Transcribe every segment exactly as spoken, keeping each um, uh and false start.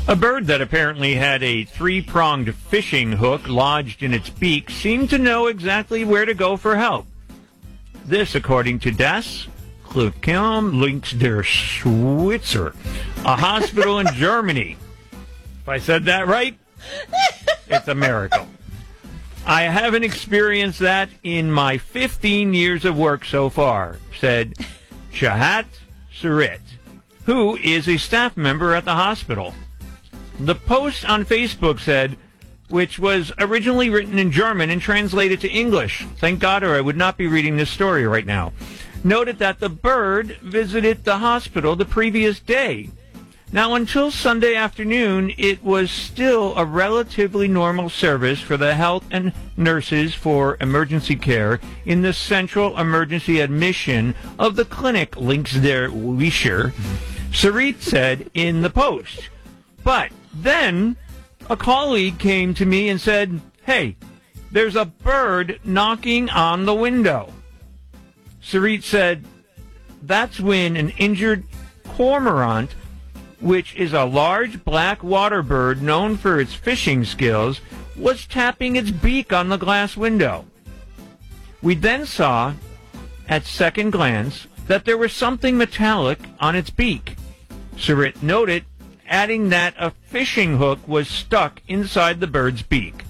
A bird that apparently had a three-pronged fishing hook lodged in its beak seemed to know exactly where to go for help. This, according to Das Links der Schweizer, a hospital in Germany. If I said that right, it's a miracle. I haven't experienced that in my fifteen years of work so far, said Shahat Sarit, who is a staff member at the hospital. The post on Facebook said, which was originally written in German and translated to English, thank God or I would not be reading this story right now, noted that the bird visited the hospital the previous day. Now, until Sunday afternoon, it was still a relatively normal service for the health and nurses for emergency care in the central emergency admission of the clinic Links der Schweizer, Sarit said in the post. But then a colleague came to me and said, hey, there's a bird knocking on the window. Sarit said, that's when an injured cormorant, which is a large black water bird known for its fishing skills, was tapping its beak on the glass window. We then saw, at second glance, that there was something metallic on its beak. Sarit noted, adding that a fishing hook was stuck inside the bird's beak.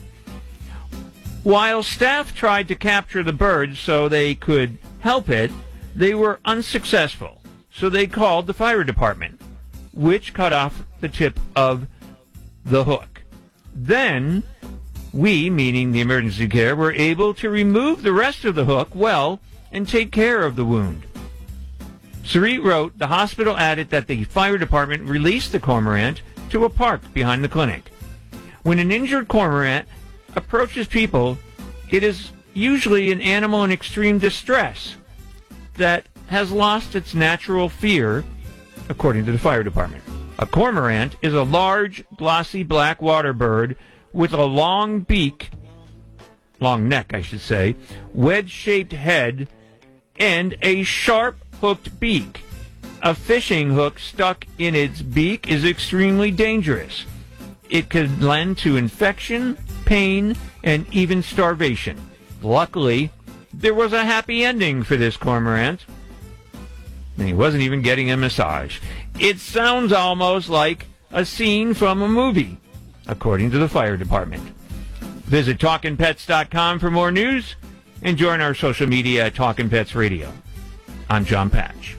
While staff tried to capture the bird so they could help it, they were unsuccessful, so they called the fire department, which cut off the tip of the hook. Then, we, meaning the emergency care, were able to remove the rest of the hook well and take care of the wound. Sarit wrote, the hospital added that the fire department released the cormorant to a park behind the clinic. When an injured cormorant approaches people, it is usually an animal in extreme distress that has lost its natural fear, according to the fire department. A cormorant is a large, glossy black water bird with a long beak, long neck, I should say, wedge-shaped head, and a sharp, hooked beak. A fishing hook stuck in its beak is extremely dangerous. It could lend to infection, pain, and even starvation. Luckily, there was a happy ending for this cormorant, and he wasn't even getting a massage. It sounds almost like a scene from a movie, according to the fire department. Visit talkin pets dot com for more news and join our social media at Talkin' Pets Radio. I'm John Patch.